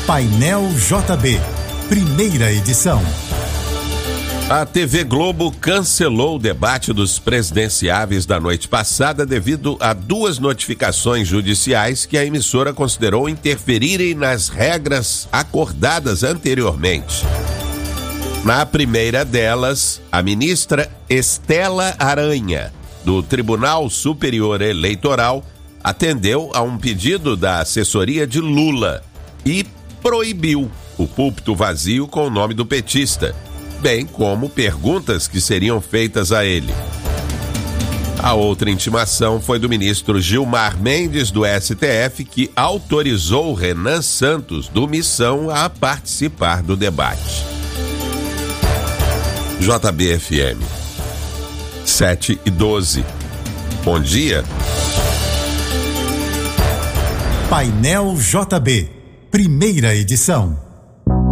Painel JB, primeira edição. A TV Globo cancelou o debate dos presidenciáveis da noite passada devido a 2 notificações judiciais que a emissora considerou interferirem nas regras acordadas anteriormente. Na primeira delas, a ministra Estela Aranha, do Tribunal Superior Eleitoral, atendeu a um pedido da assessoria de Lula e proibiu o púlpito vazio com o nome do petista, bem como perguntas que seriam feitas a ele. A outra intimação foi do ministro Gilmar Mendes, do STF, que autorizou Renan Santos, do Missão, a participar do debate. JBFM 7:12. Bom dia. Painel JB, primeira edição.